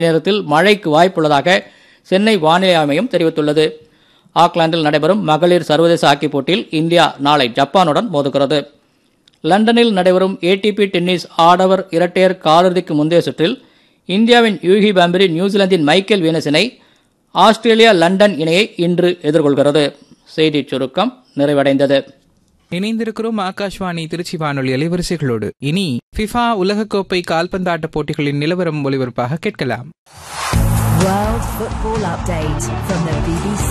நேரத்தில் மழைக்கு வாய்ப்புள்ளதாக சென்னை வானிலை ஆய்வு தெரிவித்துள்ளது. ஆக்லாந்தில் நடைபெறும் மகளிர் சர்வதேச ஹாக்கி போட்டியில் இந்தியா நாளை ஜப்பானுடன் மோதுகிறது. லண்டனில் நடைபெறும் ஏடிபி டென்னிஸ் ஆடவர் இரட்டையர் காலிறுதிக்கு முந்தைய சுற்றில் இந்தியாவின் யூகி பாம்பரி நியூசிலாந்தின் மைக்கேல் வீனஸ் இணை ஆஸ்திரேலியா லண்டன் இணையை இன்று எதிர்கொள்கிறது. செய்திச் சுருக்கம் நிறைவடைந்தது. இணைந்திருக்கிறோம் ஆகாஷ்வாணி திருச்சி வானொலி அலைவரிசைகளோடு. இனி ஃபிஃபா உலகக்கோப்பை கால்பந்தாட்ட போட்டிகளின் நிலவரம் ஒலிபரப்பாக கேட்கலாம். World Football Update from the BBC.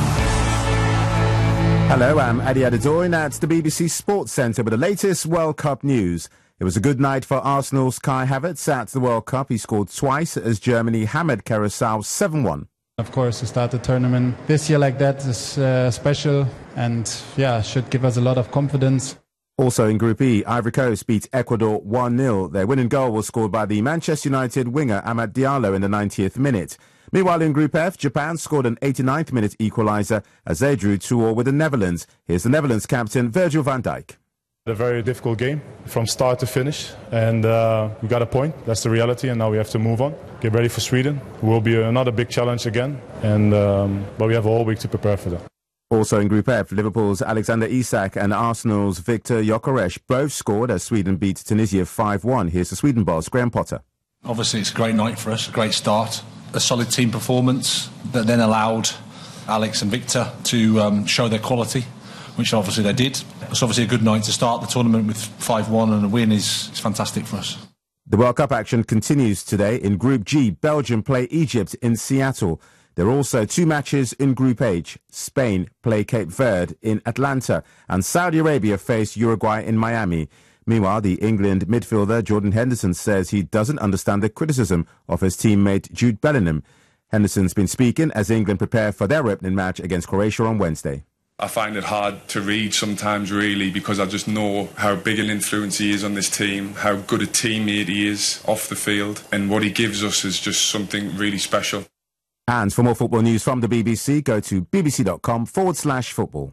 Hello, I'm Adi Adedoy. Now it's the BBC Sports Centre with the latest World Cup news. It was a good night for Arsenal's Kai Havertz at the World Cup. He scored twice as Germany hammered Curacao 7-1. Of course, to start the tournament this year like that is special and should give us a lot of confidence. Also in Group E, Ivory Coast beat Ecuador 1-0. Their winning goal was scored by the Manchester United winger Amad Diallo in the 90th minute. Meanwhile in Group F, Japan scored an 89th minute equaliser as they drew 2-2 with the Netherlands. Here's the Netherlands captain Virgil van Dijk. A very difficult game from start to finish, and we got a point. That's the reality, and now we have to move on. Get ready for Sweden. It will be another big challenge again, and but we have a whole week to prepare for that. Also in Group F, Liverpool's Alexander Isak and Arsenal's Victor Gyökeres both scored as Sweden beat Tunisia 5-1. Here's the Sweden boss, Graham Potter. Obviously, it's a great night for us, a great start. A solid team performance that then allowed Alex and Victor to show their quality, which obviously they did. It's obviously a good night to start the tournament with 5-1, and a win is fantastic for us. The World Cup action continues today. In Group G, Belgium play Egypt in Seattle. There are also two matches in Group H. Spain play Cape Verde in Atlanta, and Saudi Arabia face Uruguay in Miami. Meanwhile, the England midfielder Jordan Henderson says he doesn't understand the criticism of his teammate Jude Bellingham. Henderson's been speaking as England prepare for their opening match against Croatia on Wednesday. I find it hard to read sometimes, really, because I just know how big an influence he is on this team, how good a teammate he is off the field, and what he gives us is just something really special. And for more football news from the BBC, go to bbc.com/football.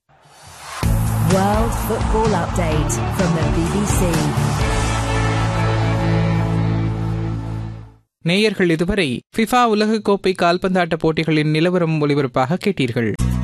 World Football Update from the BBC. நேயர்கள் இதுவரை FIFA உலகக்கோப்பை கால்பந்தாட்ட போட்டிகளின் நிலவரம் ஒலிபரப்பாக கேட்டீர்கள்.